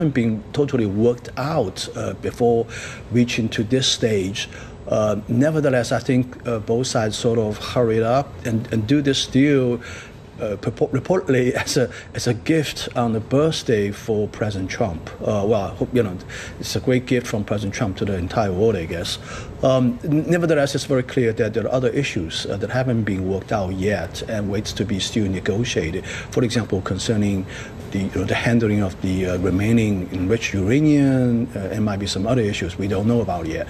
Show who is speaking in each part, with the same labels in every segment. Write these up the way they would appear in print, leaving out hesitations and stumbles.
Speaker 1: been totally worked out before reaching to this stage. Nevertheless, I think both sides sort of hurried up and do this deal reportedly as a gift on the birthday for President Trump. It's a great gift from President Trump to the entire world, I guess. Nevertheless, it's very clear that there are other issues that haven't been worked out yet and waits to be still negotiated. For example, concerning the handling of the remaining enriched uranium, and might be some other issues we don't know about yet.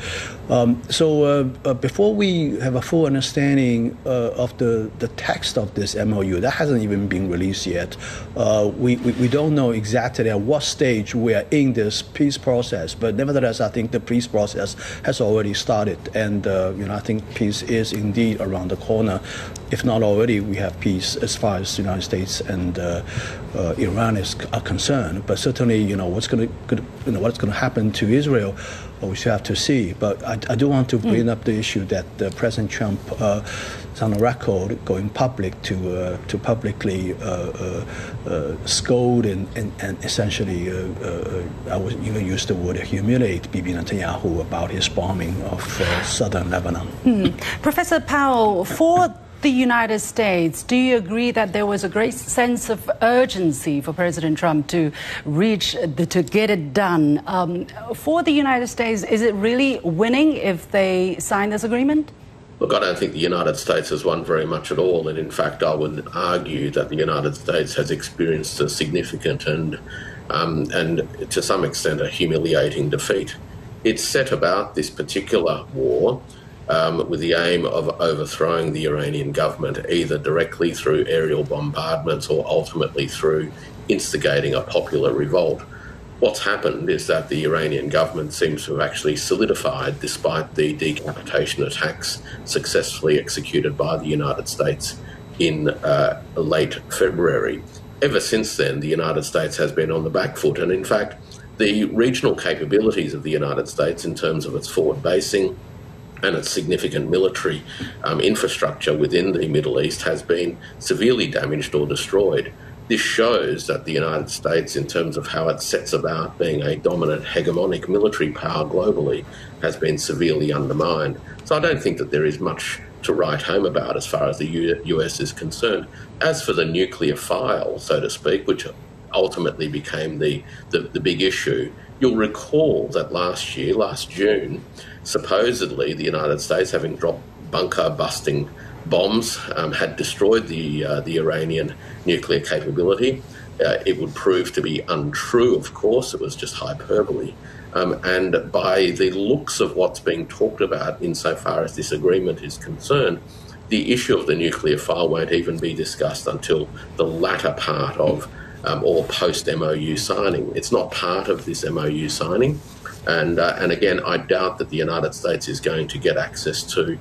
Speaker 1: So before we have a full understanding of the text of this MOU, that hasn't even been released yet. We don't know exactly at what stage we are in this peace process, but nevertheless, I think the peace process has already started, and I think peace is indeed around the corner. If not already, we have peace as far as the United States and Iran are concerned. But certainly, what's going to happen to Israel, we still have to see. But I do want to bring up the issue that President Trump is on the record going public to publicly scold and essentially, I would even use the word humiliate Bibi Netanyahu about his bombing of southern Lebanon.
Speaker 2: Professor Powell, for the United States, do you agree that there was a great sense of urgency for President Trump to get it done? For the United States, is it really winning if they sign this agreement?
Speaker 3: Look, I don't think the United States has won very much at all. And in fact, I would argue that the United States has experienced a significant and to some extent a humiliating defeat. It's set about this particular war with the aim of overthrowing the Iranian government, either directly through aerial bombardments or ultimately through instigating a popular revolt. What's happened is that the Iranian government seems to have actually solidified despite the decapitation attacks successfully executed by the United States in late February. Ever since then, the United States has been on the back foot, and in fact, the regional capabilities of the United States in terms of its forward basing and its significant military infrastructure within the Middle East has been severely damaged or destroyed. This shows that the United States, in terms of how it sets about being a dominant hegemonic military power globally, has been severely undermined. So I don't think that there is much to write home about as far as the US is concerned. As for the nuclear file, so to speak, which ultimately became the big issue, you'll recall that last June, supposedly the United States, having dropped bunker-busting bombs, had destroyed the Iranian nuclear capability. It would prove to be untrue, of course. It was just hyperbole. And by the looks of what's being talked about insofar as this agreement is concerned, the issue of the nuclear file won't even be discussed until the latter part of or post-MOU signing. It's not part of this MOU signing. And again, I doubt that the United States is going to get access to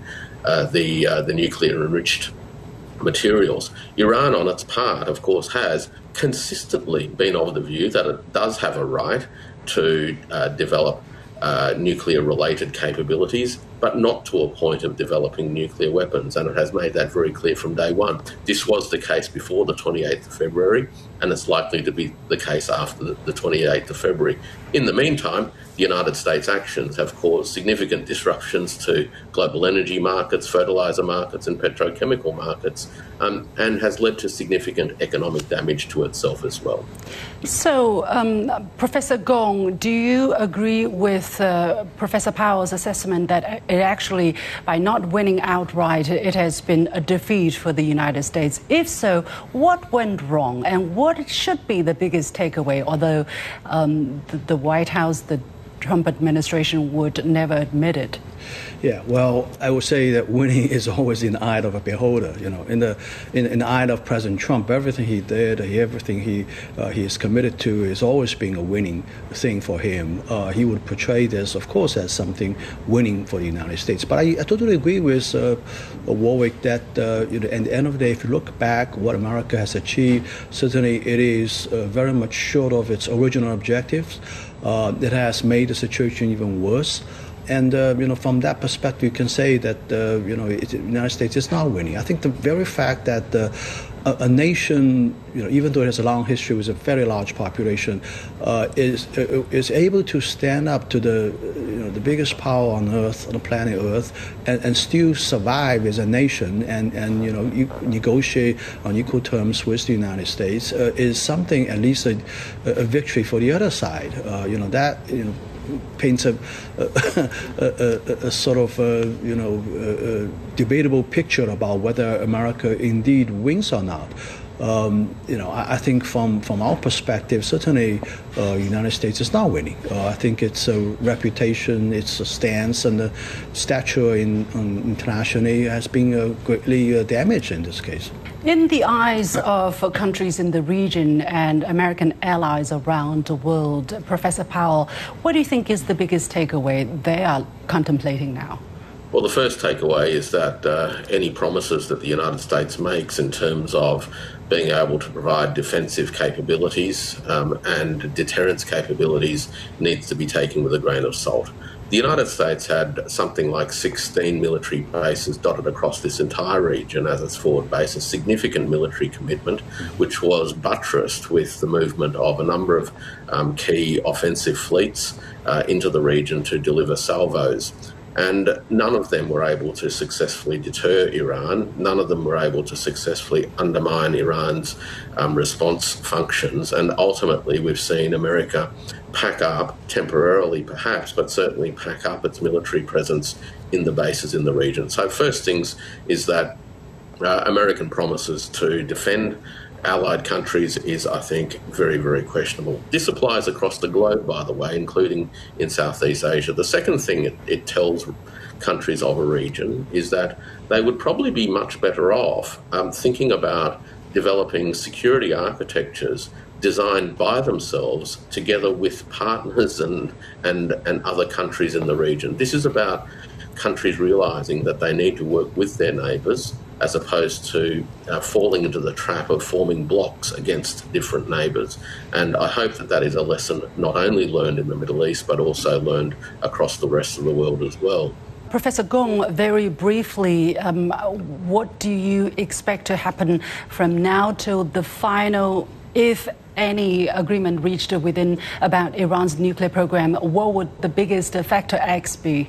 Speaker 3: the nuclear enriched materials. Iran, on its part, of course, has consistently been of the view that it does have a right to develop nuclear-related capabilities, but not to a point of developing nuclear weapons, and it has made that very clear from day one. This was the case before the 28th of February, and it's likely to be the case after the 28th of February. In the meantime, the United States' actions have caused significant disruptions to global energy markets, fertilizer markets, and petrochemical markets, and has led to significant economic damage to itself as well.
Speaker 2: So, Professor Gong, do you agree with Professor Powell's assessment that it actually, by not winning outright, it has been a defeat for the United States? If so, what went wrong, and what should be the biggest takeaway, although the White House, the Trump administration would never admit it?
Speaker 1: Yeah, well, I would say that winning is always in the eye of a beholder. In the eye of President Trump, everything he did, everything he is committed to, is always being a winning thing for him. He would portray this, of course, as something winning for the United States. But I totally agree with Warwick that at the end of the day, if you look back, what America has achieved, certainly it is very much short of its original objectives. It has made the situation even worse. And, from that perspective, you can say that, the United States is not winning. I think the very fact that a nation, even though it has a long history with a very large population, is able to stand up to the biggest power on Earth, on the planet Earth, and still survive as a nation and you negotiate on equal terms with the United States is something, at least a victory for the other side. That paints a sort of debatable picture about whether America indeed wins or not. I think from our perspective, certainly the United States is not winning. I think its reputation, its stance, and the stature internationally has been greatly damaged in this case.
Speaker 2: In the eyes of countries in the region and American allies around the world, Professor Powell, what do you think is the biggest takeaway they are contemplating now?
Speaker 3: Well, the first takeaway is that any promises that the United States makes in terms of being able to provide defensive capabilities and deterrence capabilities needs to be taken with a grain of salt. The United States had something like 16 military bases dotted across this entire region as its forward base, a significant military commitment, which was buttressed with the movement of a number of key offensive fleets into the region to deliver salvos. And none of them were able to successfully deter Iran. None of them were able to successfully undermine Iran's response functions. And ultimately, we've seen America pack up, temporarily perhaps, but certainly pack up its military presence in the bases in the region. So first things is that American promises to defend allied countries is, I think, very, very questionable. This applies across the globe, by the way, including in Southeast Asia. The second thing it tells countries of a region is that they would probably be much better off thinking about developing security architectures designed by themselves together with partners and other countries in the region. This is about countries realising that they need to work with their neighbours as opposed to falling into the trap of forming blocks against different neighbours. And I hope that is a lesson not only learned in the Middle East, but also learned across the rest of the world as well.
Speaker 2: Professor Gong, very briefly, what do you expect to happen from now till the final, if any, agreement reached about Iran's nuclear program? What would the biggest factor X be?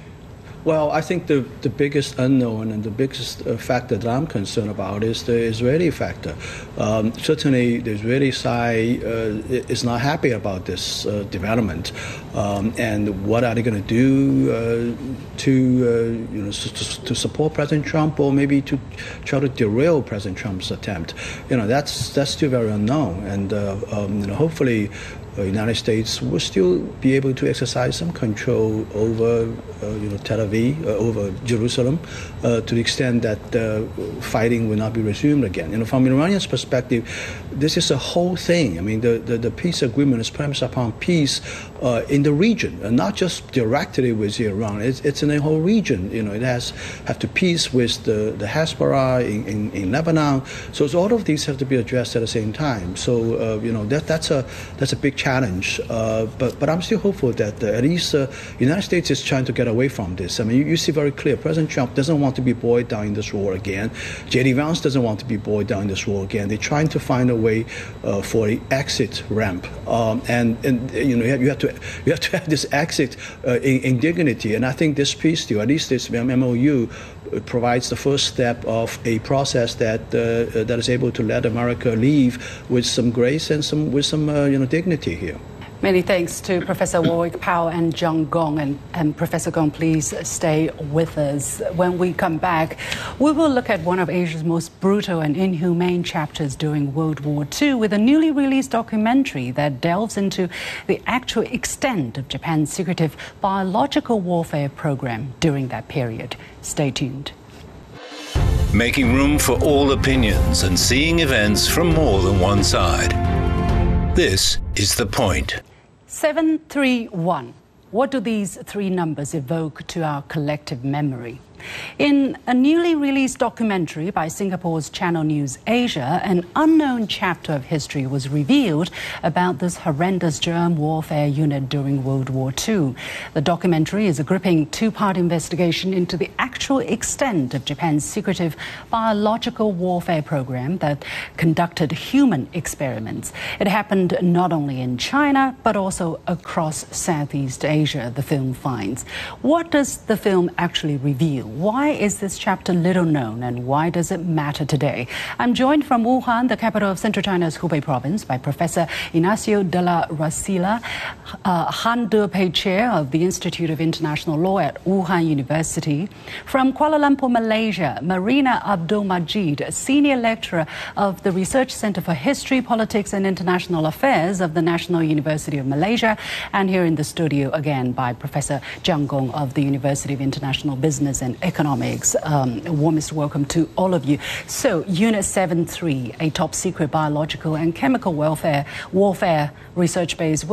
Speaker 1: Well, I think the biggest unknown and the biggest factor that I'm concerned about is the Israeli factor. Certainly, the Israeli side is not happy about this development, and what are they going to do to support President Trump, or maybe to try to derail President Trump's attempt? That's still very unknown, and hopefully the United States will still be able to exercise some control over Tel Aviv, over Jerusalem, to the extent that fighting will not be resumed again. From Iranian's perspective, this is a whole thing. I mean, the peace agreement is premised upon peace in the region, and not just directly with Iran. It's in the whole region. It have to peace with the Hezbollah in Lebanon. So all of these have to be addressed at the same time. So that's a big challenge. But I'm still hopeful that at least the United States is trying to get away from this. I mean, you see very clear, President Trump doesn't want to be boiled down in this war again. J.D. Vance doesn't want to be boiled down in this war again. They're trying to find a way for an exit ramp, and you have to have this exit in dignity. And I think this peace deal, at least this MOU, provides the first step of a process that is able to let America leave with some grace and with some dignity here.
Speaker 2: Many thanks to Professor Warwick Powell and John Gong. And Professor Gong, please stay with us. When we come back, we will look at one of Asia's most brutal and inhumane chapters during World War II with a newly released documentary that delves into the actual extent of Japan's secretive biological warfare program during that period. Stay tuned.
Speaker 4: Making room for all opinions and seeing events from more than one side. This is The Point.
Speaker 2: 731. What do these three numbers evoke to our collective memory? In a newly released documentary by Singapore's Channel News Asia, an unknown chapter of history was revealed about this horrendous germ warfare unit during World War II. The documentary is a gripping two-part investigation into the actual extent of Japan's secretive biological warfare program that conducted human experiments. It happened not only in China, but also across Southeast Asia, the film finds. What does the film actually reveal? Why is this chapter little known, and why does it matter today? I'm joined from Wuhan, the capital of Central China's Hubei province, by Professor Ignacio de la Racila, Han Depei Chair of the Institute of International Law at Wuhan University. From Kuala Lumpur, Malaysia, Marina Abdul Majid, Senior Lecturer of the Research Center for History, Politics and International Affairs of the National University of Malaysia. And here in the studio again by Professor Jiang Gong of the University of International Business and Economics. Warmest welcome to all of you. So, Unit 7.3, a top secret biological and chemical warfare research base